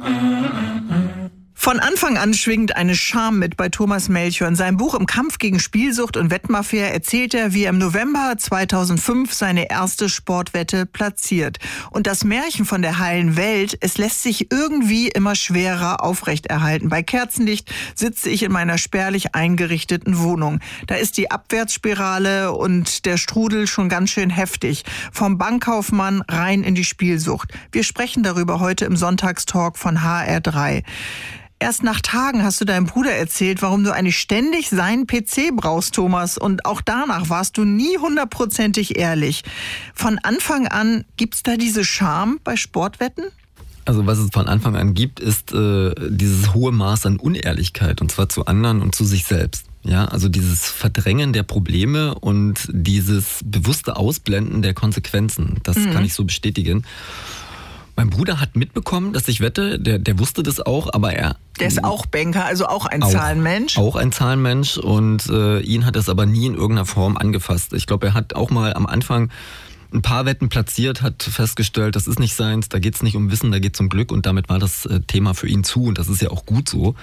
Von Anfang an schwingt eine Scham mit bei Thomas Melchior. In seinem Buch Im Kampf gegen Spielsucht und Wettmafia erzählt er, wie er im November 2005 seine erste Sportwette platziert. Und das Märchen von der heilen Welt, es lässt sich irgendwie immer schwerer aufrechterhalten. Bei Kerzenlicht sitze ich in meiner spärlich eingerichteten Wohnung. Da ist die Abwärtsspirale und der Strudel schon ganz schön heftig. Vom Bankkaufmann rein in die Spielsucht. Wir sprechen darüber heute im Sonntagstalk von HR3. Erst nach Tagen hast du deinem Bruder erzählt, warum du eigentlich ständig seinen PC brauchst, Thomas. Und auch danach warst du nie 100%ig ehrlich. Von Anfang an gibt's da diese Scham bei Sportwetten? Also was es von Anfang an gibt, ist dieses hohe Maß an Unehrlichkeit. Und zwar zu anderen und zu sich selbst. Ja, also dieses Verdrängen der Probleme und dieses bewusste Ausblenden der Konsequenzen. Das kann ich so bestätigen. Mein Bruder hat mitbekommen, dass ich wette, der wusste das auch, aber der ist auch Banker, also auch ein Zahlenmensch. Auch ein Zahlenmensch und ihn hat das aber nie in irgendeiner Form angefasst. Ich glaube, er hat auch mal am Anfang ein paar Wetten platziert, hat festgestellt, das ist nicht seins, da geht's nicht um Wissen, da geht's um Glück und damit war das Thema für ihn zu und das ist ja auch gut so.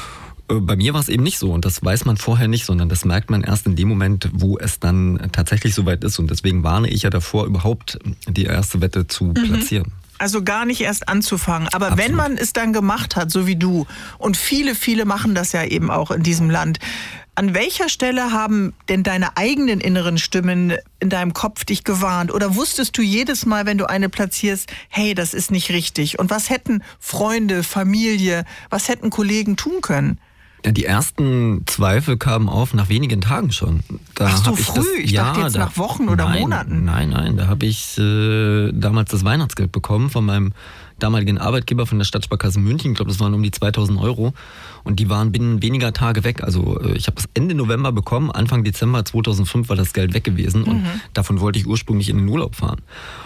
Bei mir war es eben nicht so und das weiß man vorher nicht, sondern das merkt man erst in dem Moment, wo es dann tatsächlich soweit ist und deswegen warne ich ja davor, überhaupt die erste Wette zu platzieren. Also gar nicht erst anzufangen. Aber Absolut. Wenn man es dann gemacht hat, so wie du, und viele, viele machen das ja eben auch in diesem Land, an welcher Stelle haben denn deine eigenen inneren Stimmen in deinem Kopf dich gewarnt? Oder wusstest du jedes Mal, wenn du eine platzierst, hey, das ist nicht richtig? Und was hätten Freunde, Familie, was hätten Kollegen tun können? Ja, die ersten Zweifel kamen auf nach wenigen Tagen schon. Ach so früh? Ich dachte jetzt nach Wochen oder Monaten. Nein, da habe ich damals das Weihnachtsgeld bekommen von meinem damaligen Arbeitgeber von der Stadtsparkasse München. Ich glaube, das waren um die 2.000 € und die waren binnen weniger Tage weg. Also ich habe das Ende November bekommen, Anfang Dezember 2005 war das Geld weg gewesen und davon wollte ich ursprünglich in den Urlaub fahren.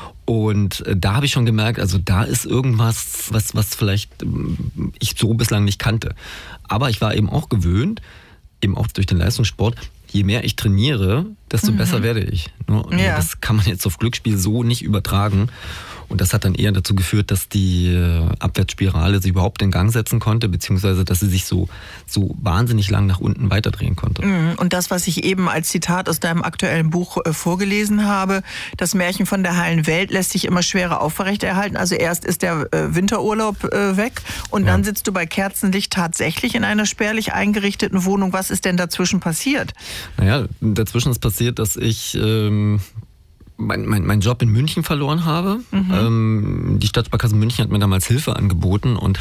Und da habe ich schon gemerkt, also da ist irgendwas, was vielleicht ich so bislang nicht kannte. Aber ich war eben auch gewöhnt, eben auch durch den Leistungssport, je mehr ich trainiere, desto besser werde ich. Ja. Das kann man jetzt auf Glücksspiel so nicht übertragen. Und das hat dann eher dazu geführt, dass die Abwärtsspirale sich überhaupt in Gang setzen konnte, beziehungsweise dass sie sich so wahnsinnig lang nach unten weiterdrehen konnte. Und das, was ich eben als Zitat aus deinem aktuellen Buch vorgelesen habe, das Märchen von der heilen Welt lässt sich immer schwerer aufrechterhalten. Also erst ist der Winterurlaub weg und dann sitzt du bei Kerzenlicht tatsächlich in einer spärlich eingerichteten Wohnung. Was ist denn dazwischen passiert? Naja, dazwischen ist passiert, dass ich meinen Job in München verloren habe. Die Stadtsparkasse München hat mir damals Hilfe angeboten und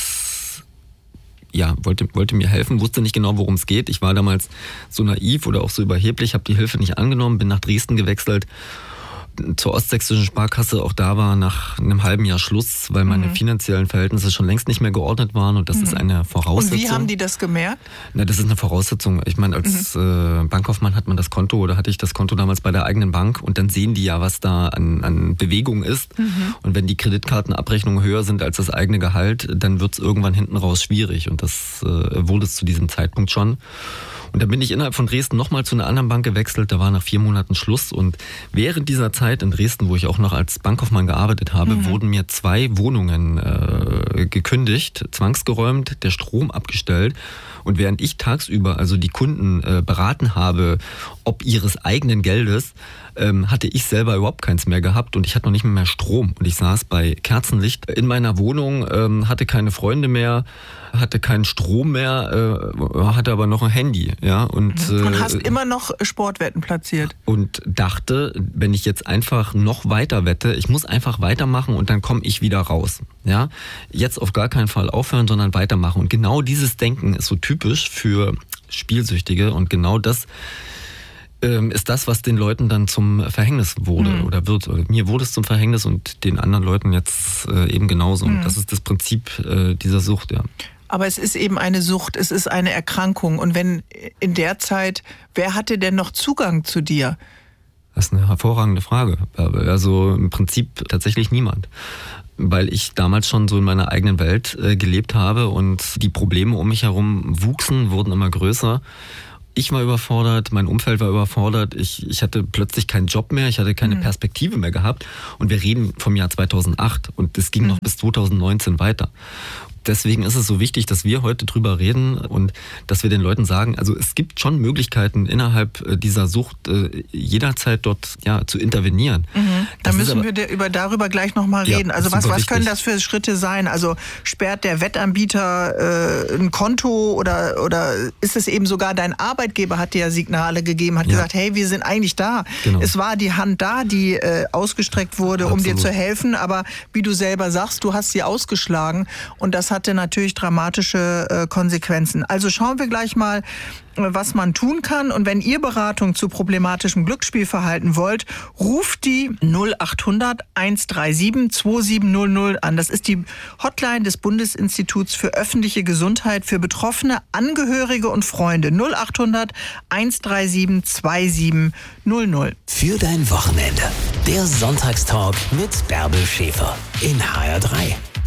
wollte mir helfen, wusste nicht genau, worum es geht. Ich war damals so naiv oder auch so überheblich, habe die Hilfe nicht angenommen, bin nach Dresden gewechselt zur Ostsächsischen Sparkasse. Auch da war nach einem halben Jahr Schluss, weil meine finanziellen Verhältnisse schon längst nicht mehr geordnet waren und das ist eine Voraussetzung. Und wie haben die das gemerkt? Na, das ist eine Voraussetzung. Ich meine, als Bankkaufmann hat man das Konto oder hatte ich das Konto damals bei der eigenen Bank und dann sehen die ja, was da an Bewegung ist. Und wenn die Kreditkartenabrechnungen höher sind als das eigene Gehalt, dann wird es irgendwann hinten raus schwierig und das wurde es zu diesem Zeitpunkt schon. Und dann bin ich innerhalb von Dresden nochmal zu einer anderen Bank gewechselt. Da war nach 4 Monaten Schluss. Und während dieser Zeit in Dresden, wo ich auch noch als Bankkaufmann gearbeitet habe, wurden mir 2 Wohnungen gekündigt, zwangsgeräumt, der Strom abgestellt. Und während ich tagsüber also die Kunden beraten habe, ob ihres eigenen Geldes, hatte ich selber überhaupt keins mehr gehabt und ich hatte noch nicht mehr Strom. Und ich saß bei Kerzenlicht in meiner Wohnung, hatte keine Freunde mehr, hatte keinen Strom mehr, hatte aber noch ein Handy. Ja, und hast immer noch Sportwetten platziert. Und dachte, wenn ich jetzt einfach noch weiter wette, ich muss einfach weitermachen und dann komme ich wieder raus. Ja, jetzt auf gar keinen Fall aufhören, sondern weitermachen. Und genau dieses Denken ist so typisch für Spielsüchtige und genau das ist das, was den Leuten dann zum Verhängnis wurde oder wird. Mir wurde es zum Verhängnis und den anderen Leuten jetzt eben genauso. Und das ist das Prinzip dieser Sucht, ja. Aber es ist eben eine Sucht, es ist eine Erkrankung. Und wenn in der Zeit, wer hatte denn noch Zugang zu dir? Das ist eine hervorragende Frage. Also im Prinzip tatsächlich niemand. Weil ich damals schon so in meiner eigenen Welt gelebt habe und die Probleme um mich herum wuchsen, wurden immer größer. Ich war überfordert, mein Umfeld war überfordert, ich hatte plötzlich keinen Job mehr, ich hatte keine Perspektive mehr gehabt und wir reden vom Jahr 2008 und das ging noch bis 2019 weiter. deswegen ist es so wichtig, dass wir heute drüber reden und dass wir den Leuten sagen, also es gibt schon Möglichkeiten innerhalb dieser Sucht jederzeit dort zu intervenieren. Da müssen wir darüber gleich nochmal reden. Also was können das für Schritte sein? Also sperrt der Wettanbieter ein Konto oder ist es eben sogar dein Arbeitgeber hat dir ja Signale gegeben, hat gesagt, hey, wir sind eigentlich da. Genau. Es war die Hand da, die ausgestreckt wurde, um dir zu helfen, aber wie du selber sagst, du hast sie ausgeschlagen und das hatte natürlich dramatische Konsequenzen. Also schauen wir gleich mal, was man tun kann. Und wenn ihr Beratung zu problematischem Glücksspielverhalten wollt, ruft die 0800 137 2700 an. Das ist die Hotline des Bundesinstituts für öffentliche Gesundheit für Betroffene, Angehörige und Freunde. 0800 137 2700. Für dein Wochenende. Der Sonntagstalk mit Bärbel Schäfer in HR3.